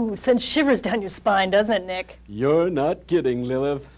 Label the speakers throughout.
Speaker 1: Ooh, sends shivers down your spine, doesn't it, Nick?
Speaker 2: You're not kidding, Lilith.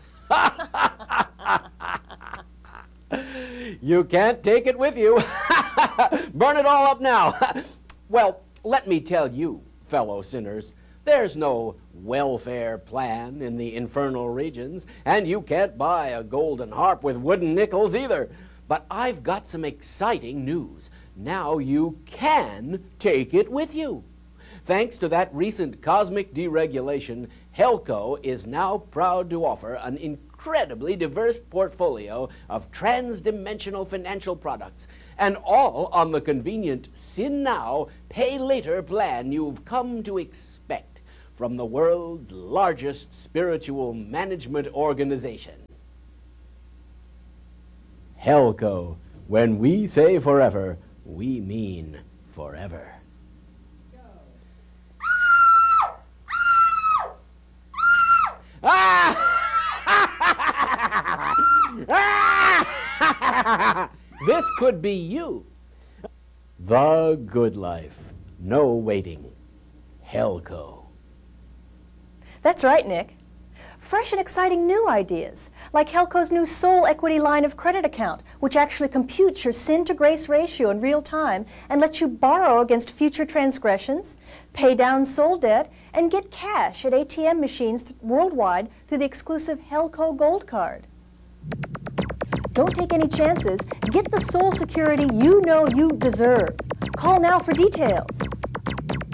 Speaker 2: You can't take it with you. Burn it all up now. Well, let me tell you, fellow sinners, there's no welfare plan in the infernal regions, and you can't buy a golden harp with wooden nickels either. But I've got some exciting news. Now you can take it with you. Thanks to that recent cosmic deregulation, Helco is now proud to offer an incredibly diverse portfolio of trans-dimensional financial products, and all on the convenient Sin Now, Pay Later plan you've come to expect from the world's largest spiritual management organization. Helco. When we say forever, we mean forever. This could be you. The good life. No waiting. Helco.
Speaker 1: That's right, Nick. Fresh and exciting new ideas, like Helco's new Soul Equity line of credit account, which actually computes your sin-to-grace ratio in real time and lets you borrow against future transgressions, pay down soul debt, and get cash at ATM machines worldwide through the exclusive Helco Gold Card. Don't take any chances. Get the soul security you know you deserve. Call now for details.